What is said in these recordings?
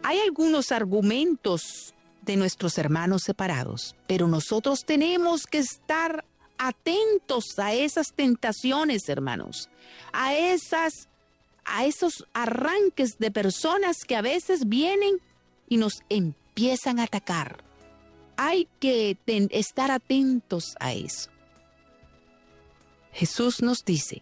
Hay algunos argumentos de nuestros hermanos separados, pero nosotros tenemos que estar atentos a esas tentaciones, hermanos, a esos arranques de personas que a veces vienen y nos empiezan a atacar. Hay que estar atentos a eso. Jesús nos dice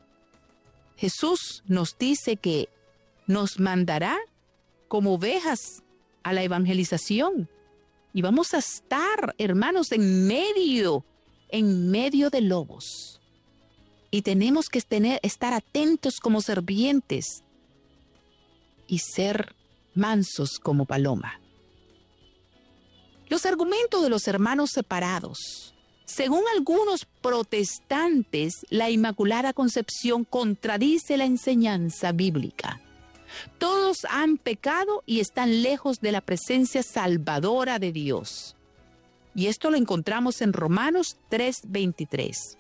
que nos mandará como ovejas a la evangelización. Y vamos a estar, hermanos, en medio de lobos. Y tenemos que estar atentos como serpientes y ser mansos como paloma. Los argumentos de los hermanos separados. Según algunos protestantes, la Inmaculada Concepción contradice la enseñanza bíblica. Todos han pecado y están lejos de la presencia salvadora de Dios. Y esto lo encontramos en Romanos 3:23.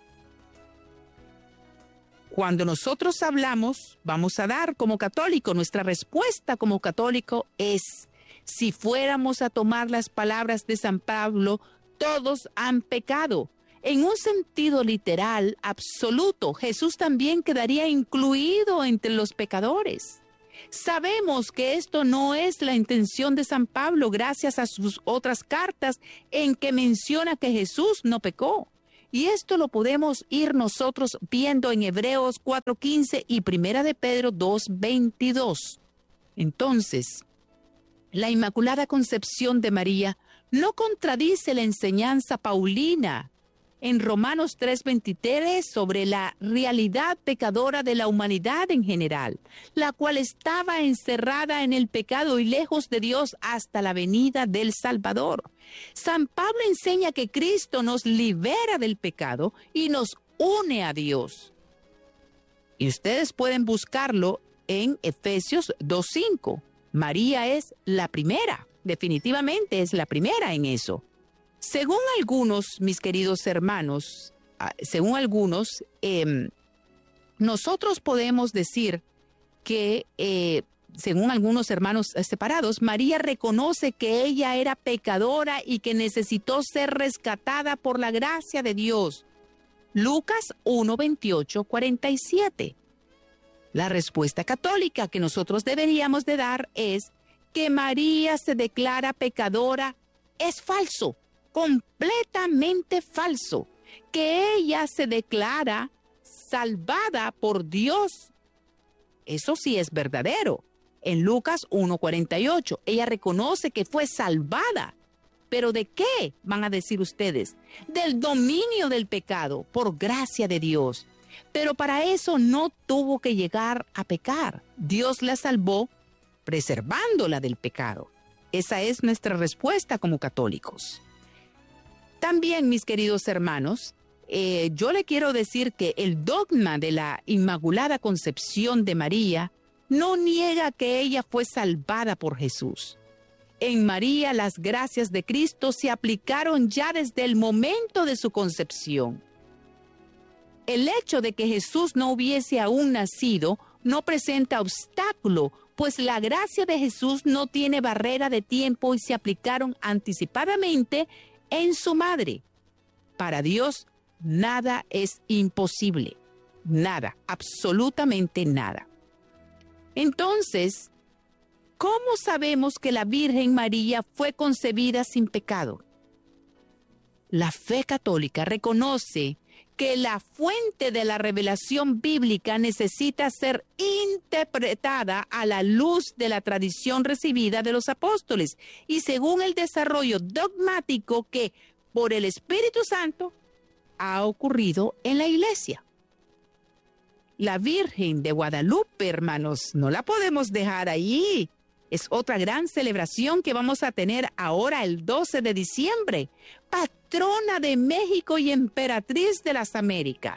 Cuando nosotros hablamos, vamos a dar como católico, nuestra respuesta como católico es: si fuéramos a tomar las palabras de San Pablo, todos han pecado. En un sentido literal, absoluto, Jesús también quedaría incluido entre los pecadores. Sabemos que esto no es la intención de San Pablo gracias a sus otras cartas en que menciona que Jesús no pecó. Y esto lo podemos ir nosotros viendo en Hebreos 4:15 y Primera de Pedro 2:22. Entonces, la Inmaculada Concepción de María no contradice la enseñanza paulina en Romanos 3:23 sobre la realidad pecadora de la humanidad en general, la cual estaba encerrada en el pecado y lejos de Dios hasta la venida del Salvador. San Pablo enseña que Cristo nos libera del pecado y nos une a Dios. Y ustedes pueden buscarlo en Efesios 2:5. María es la primera, definitivamente es la primera en eso. Según algunos, mis queridos hermanos, nosotros podemos decir que, según algunos hermanos separados, María reconoce que ella era pecadora y que necesitó ser rescatada por la gracia de Dios. Lucas 1:28-47. La respuesta católica que nosotros deberíamos de dar es que María se declara pecadora es falso. Completamente falso. Que ella se declara salvada por Dios, eso sí es verdadero. En Lucas 1:48, ella reconoce que fue salvada. ¿Pero de qué van a decir ustedes? Del dominio del pecado, por gracia de Dios. Pero para eso no tuvo que llegar a pecar. Dios la salvó preservándola del pecado. Esa es nuestra respuesta como católicos. También, mis queridos hermanos, yo le quiero decir que el dogma de la Inmaculada Concepción de María no niega que ella fue salvada por Jesús. En María las gracias de Cristo se aplicaron ya desde el momento de su concepción. El hecho de que Jesús no hubiese aún nacido no presenta obstáculo, pues la gracia de Jesús no tiene barrera de tiempo y se aplicaron anticipadamente en su madre. Para Dios, nada es imposible. Nada, absolutamente nada. Entonces, ¿cómo sabemos que la Virgen María fue concebida sin pecado? La fe católica reconoce que la fuente de la revelación bíblica necesita ser interpretada a la luz de la tradición recibida de los apóstoles y según el desarrollo dogmático que, por el Espíritu Santo, ha ocurrido en la Iglesia. La Virgen de Guadalupe, hermanos, no la podemos dejar ahí. Es otra gran celebración que vamos a tener ahora el 12 de diciembre, patrona de México y emperatriz de las Américas.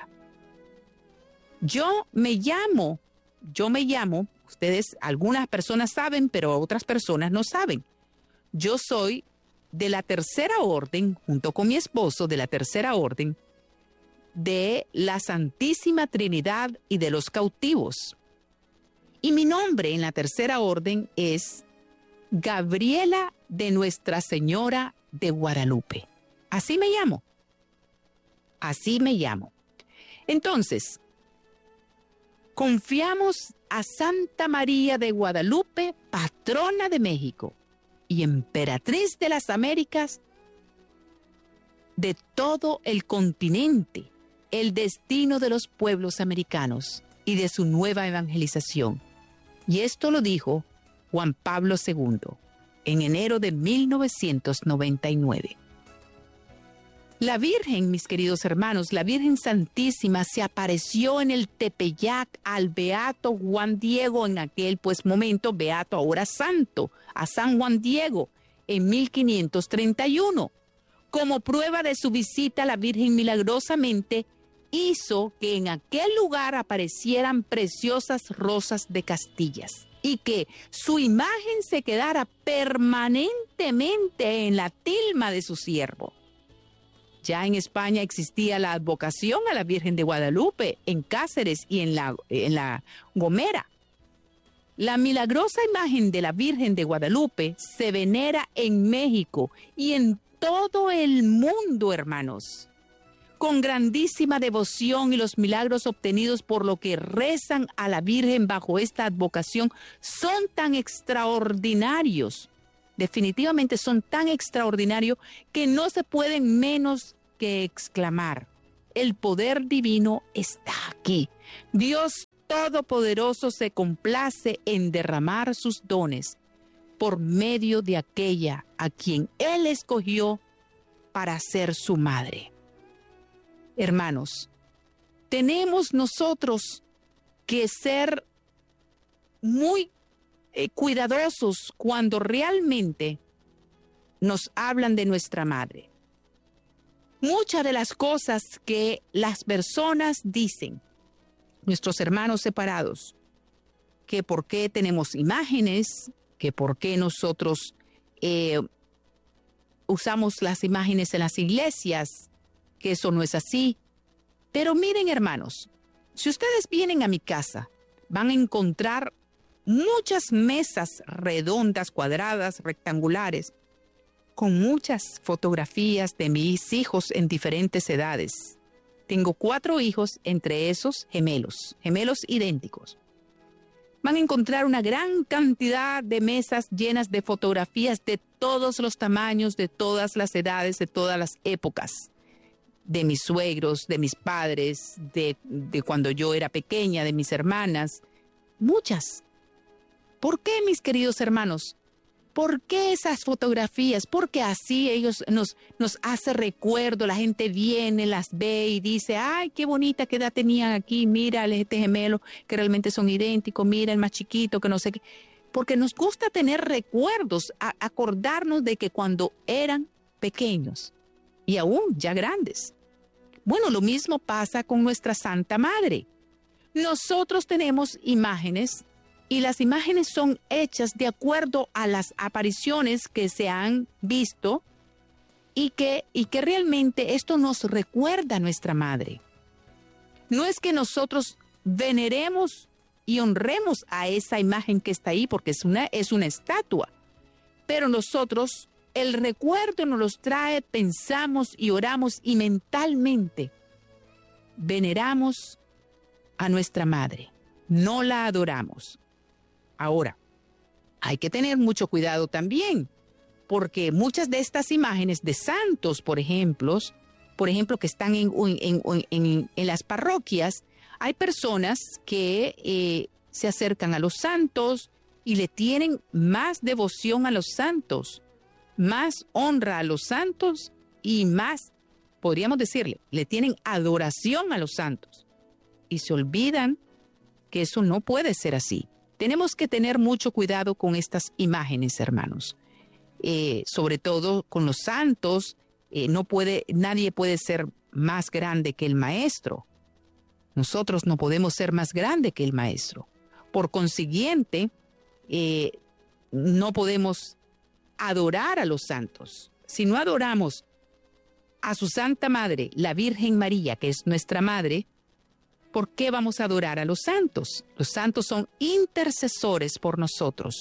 Yo me llamo, ustedes, algunas personas saben, pero otras personas no saben. Yo soy de la Tercera Orden, junto con mi esposo, de la Tercera Orden, de la Santísima Trinidad y de los cautivos. Y mi nombre en la Tercera Orden es Gabriela de Nuestra Señora de Guadalupe. Así me llamo. Así me llamo. Entonces, confiamos a Santa María de Guadalupe, patrona de México y emperatriz de las Américas, de todo el continente, el destino de los pueblos americanos y de su nueva evangelización. Y esto lo dijo Juan Pablo II en enero de 1999. La Virgen, mis queridos hermanos, la Virgen Santísima se apareció en el Tepeyac al beato Juan Diego en aquel momento, beato ahora santo, a San Juan Diego en 1531. Como prueba de su visita, la Virgen milagrosamente hizo que en aquel lugar aparecieran preciosas rosas de Castillas y que su imagen se quedara permanentemente en la tilma de su siervo. Ya en España existía la advocación a la Virgen de Guadalupe, en Cáceres y en la Gomera. La milagrosa imagen de la Virgen de Guadalupe se venera en México y en todo el mundo, hermanos, con grandísima devoción, y los milagros obtenidos por lo que rezan a la Virgen bajo esta advocación son tan extraordinarios. Definitivamente son tan extraordinarios que no se pueden menos que exclamar: el poder divino está aquí. Dios Todopoderoso se complace en derramar sus dones por medio de aquella a quien Él escogió para ser su madre. Hermanos, tenemos nosotros que ser muy cuidadosos cuando realmente nos hablan de nuestra madre. Muchas de las cosas que las personas dicen, nuestros hermanos separados, que por qué tenemos imágenes, que por qué nosotros usamos las imágenes en las iglesias, que eso no es así. Pero miren, hermanos, si ustedes vienen a mi casa, van a encontrar muchas mesas redondas, cuadradas, rectangulares, con muchas fotografías de mis hijos en diferentes edades. Tengo 4 hijos, entre esos gemelos idénticos. Van a encontrar una gran cantidad de mesas llenas de fotografías de todos los tamaños, de todas las edades, de todas las épocas. De mis suegros, de mis padres, de cuando yo era pequeña, de mis hermanas. Muchas. ¿Por qué, mis queridos hermanos? ¿Por qué esas fotografías? Porque así ellos nos hace recuerdo. La gente viene, las ve y dice: ay, qué bonita, qué edad tenían aquí, mira este gemelo, que realmente son idénticos, mira el más chiquito, que no sé qué. Porque nos gusta tener recuerdos, acordarnos de que cuando eran pequeños y aún ya grandes. Bueno, lo mismo pasa con nuestra Santa Madre. Nosotros tenemos imágenes, y las imágenes son hechas de acuerdo a las apariciones que se han visto y que realmente esto nos recuerda a nuestra Madre. No es que nosotros veneremos y honremos a esa imagen que está ahí, porque es una estatua, pero nosotros, el recuerdo nos los trae, pensamos y oramos, y mentalmente veneramos a nuestra Madre, no la adoramos. Ahora, hay que tener mucho cuidado también, porque muchas de estas imágenes de santos, por ejemplo, que están en las parroquias, hay personas que se acercan a los santos y le tienen más devoción a los santos, más honra a los santos y más, podríamos decirle, le tienen adoración a los santos. Y se olvidan que eso no puede ser así. Tenemos que tener mucho cuidado con estas imágenes, hermanos. Sobre todo con los santos, nadie puede ser más grande que el Maestro. Nosotros no podemos ser más grande que el Maestro. Por consiguiente, no podemos adorar a los santos. Si no adoramos a su Santa Madre, la Virgen María, que es nuestra Madre, ¿por qué vamos a adorar a los santos? Los santos son intercesores por nosotros.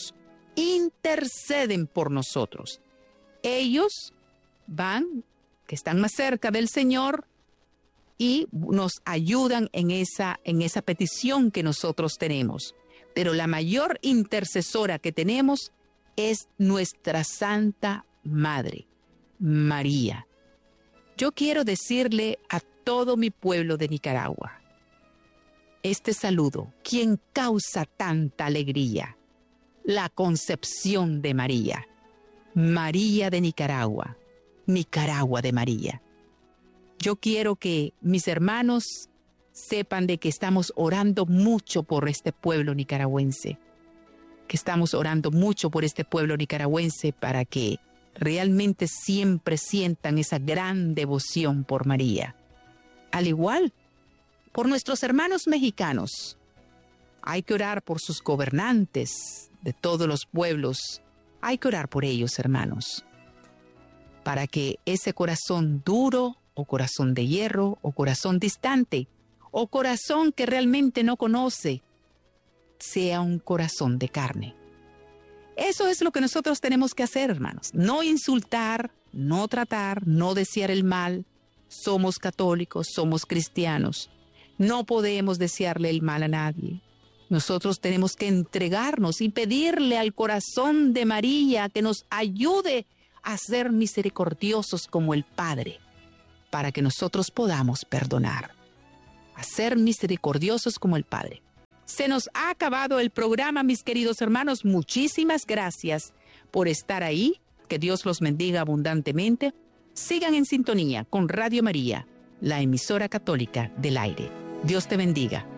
interceden por nosotros. Ellos van, que están más cerca del Señor, y nos ayudan en esa petición que nosotros tenemos. Pero la mayor intercesora que tenemos es nuestra Santa Madre, María. Yo quiero decirle a todo mi pueblo de Nicaragua este saludo, quien causa tanta alegría, la concepción de María, María de Nicaragua, Nicaragua de María. Yo quiero que mis hermanos sepan de que estamos orando mucho por este pueblo nicaragüense, que estamos orando mucho por este pueblo nicaragüense para que realmente siempre sientan esa gran devoción por María. Al igual, por nuestros hermanos mexicanos, hay que orar por sus gobernantes de todos los pueblos. Hay que orar por ellos, hermanos, para que ese corazón duro, o corazón de hierro, o corazón distante, o corazón que realmente no conoce, sea un corazón de carne. Eso es lo que nosotros tenemos que hacer, hermanos. No insultar, no tratar, no desear el mal. Somos católicos, somos cristianos. No podemos desearle el mal a nadie. Nosotros tenemos que entregarnos y pedirle al corazón de María que nos ayude a ser misericordiosos como el Padre, para que nosotros podamos perdonar, a ser misericordiosos como el Padre. Se nos ha acabado el programa, mis queridos hermanos. Muchísimas gracias por estar ahí. Que Dios los bendiga abundantemente. Sigan en sintonía con Radio María, la emisora católica del aire. Dios te bendiga.